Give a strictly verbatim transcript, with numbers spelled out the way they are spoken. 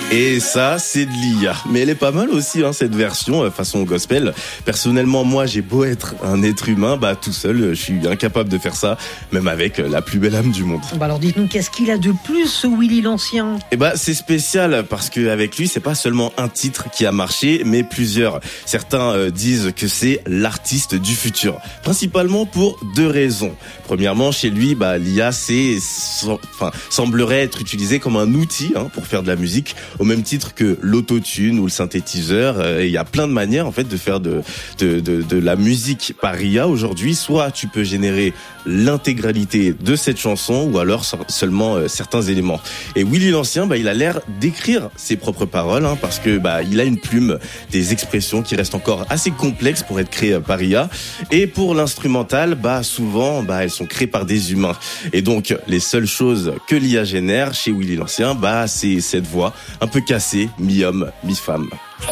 Et ça, c'est de l'I A. Mais elle est pas mal aussi, hein, cette version, euh, façon gospel. Personnellement, moi, j'ai beau être un être humain, bah, tout seul, je suis incapable de faire ça, même avec la plus belle âme du monde. Bah alors dites-nous, qu'est-ce qu'il a de plus, ce Willy l'Ancien ? Eh bah, c'est spécial, parce qu'avec lui, c'est pas seulement un titre qui a marché, mais plusieurs. Certains euh, disent que c'est l'artiste du futur. Principalement pour deux raisons. Premièrement, chez lui, bah, l'I A, c'est, enfin, semblerait être utilisé comme un outil, hein, pour faire de la musique, au même titre que l'autotune ou le synthétiseur. Il euh, y a plein de manières en fait de faire de de de, de la musique par I A aujourd'hui. Soit tu peux générer l'intégralité de cette chanson, ou alors seulement euh, certains éléments. Et Willy l'Ancien, bah, il a l'air d'écrire ses propres paroles, hein, parce que bah, il a une plume, des expressions qui restent encore assez complexes pour être créées par I A. Et pour l'instrumental, bah souvent, bah elles sont créées par des humains. Et donc les seules choses que l'I A génère chez Willy l'Ancien, bah c'est cette voix un peu cassée, mi-homme, mi-femme.